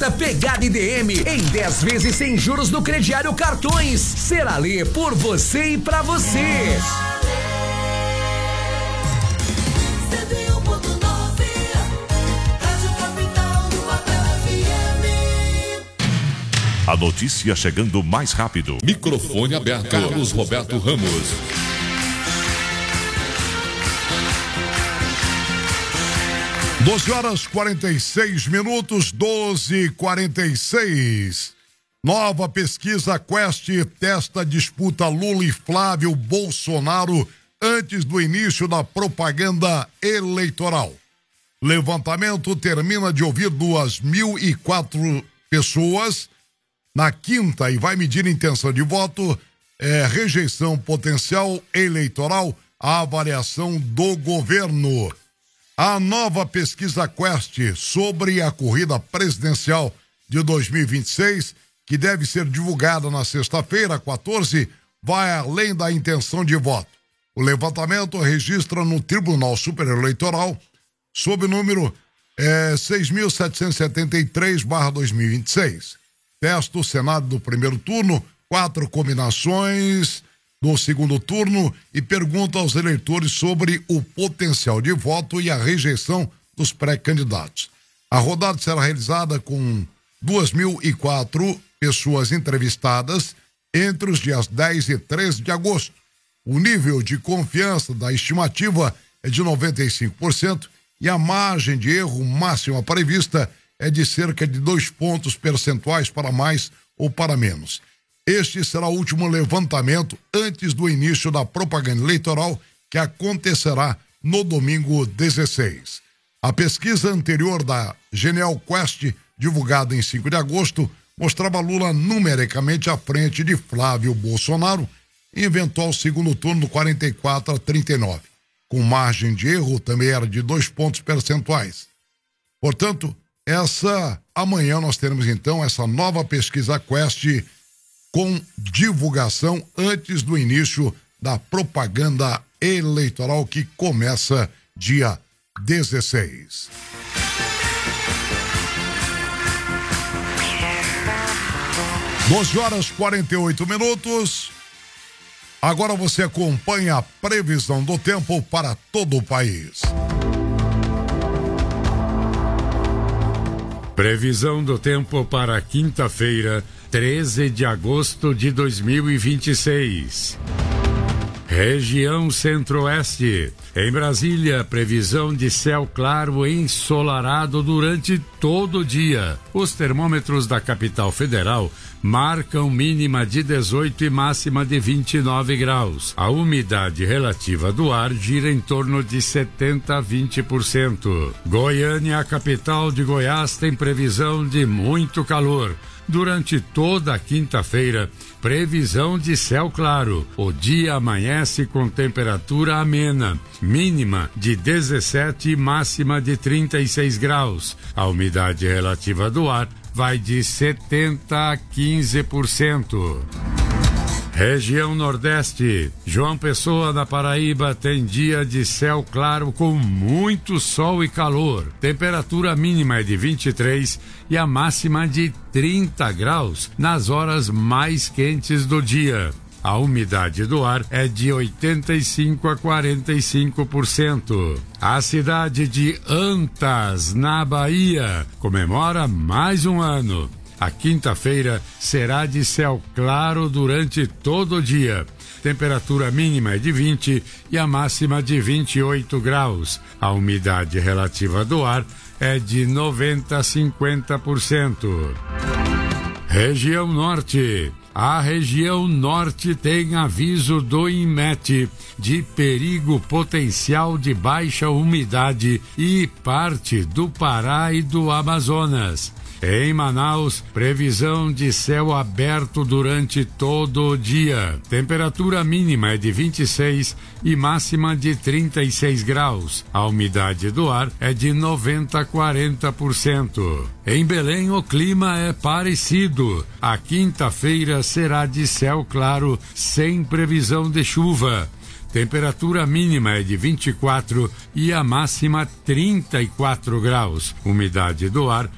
quarta pegada IDM em 10 vezes sem juros no crediário cartões. Seralê por você e pra você. A notícia chegando mais rápido. Microfone aberto. Carlos Roberto Ramos. Doze horas 46 minutos, 12:46. Nova pesquisa Quest testa disputa Lula e Flávio Bolsonaro antes do início da propaganda eleitoral. Levantamento termina de ouvir 2.004 pessoas na quinta e vai medir intenção de voto, rejeição potencial eleitoral, a avaliação do governo. A nova pesquisa Quest sobre a corrida presidencial de 2026, que deve ser divulgada na sexta-feira, 14, vai além da intenção de voto. O levantamento registra no Tribunal Superior Eleitoral, sob o número 6.773/2026. Testa o Senado do primeiro turno, 4 combinações do segundo turno e pergunta aos eleitores sobre o potencial de voto e a rejeição dos pré-candidatos. A rodada será realizada com 2.004 pessoas entrevistadas entre os dias 10 e 13 de agosto. O nível de confiança da estimativa é de 95% e a margem de erro máxima prevista é de cerca de 2 pontos percentuais para mais ou para menos. Este será o último levantamento antes do início da propaganda eleitoral, que acontecerá no domingo 16. A pesquisa anterior da Genial Quest, divulgada em 5 de agosto, mostrava Lula numericamente à frente de Flávio Bolsonaro em eventual segundo turno 44-39. Com margem de erro também era de 2 pontos percentuais. Portanto, amanhã nós teremos então essa nova pesquisa Quest com divulgação antes do início da propaganda eleitoral que começa dia 16. Doze horas 48 minutos. Agora você acompanha a previsão do tempo para todo o país. Previsão do tempo para quinta-feira, 13 de agosto de 2026. Região Centro-Oeste. Em Brasília, previsão de céu claro e ensolarado durante todo o dia. Os termômetros da capital federal marcam mínima de 18 e máxima de 29 graus. A umidade relativa do ar gira em torno de 70 a 20%. Goiânia, a capital de Goiás, tem previsão de muito calor. Durante toda a quinta-feira, previsão de céu claro. O dia amanhece com temperatura amena, mínima de 17 e máxima de 36 graus. A umidade relativa do ar vai de 70 a 15%. Região Nordeste. João Pessoa, na Paraíba, tem dia de céu claro com muito sol e calor. Temperatura mínima é de 23 e a máxima de 30 graus nas horas mais quentes do dia. A umidade do ar é de 85 a 45%. A cidade de Antas, na Bahia, comemora mais um ano. A quinta-feira será de céu claro durante todo o dia. Temperatura mínima é de 20 e a máxima de 28 graus. A umidade relativa do ar é de 90 a 50%. Região Norte. A região Norte tem aviso do INMET de perigo potencial de baixa umidade e parte do Pará e do Amazonas. Em Manaus, previsão de céu aberto durante todo o dia. Temperatura mínima é de 26 e máxima de 36 graus. A umidade do ar é de 90 a 40%. Em Belém, o clima é parecido. A quinta-feira será de céu claro, sem previsão de chuva. Temperatura mínima é de 24 e a máxima 34 graus. Umidade do ar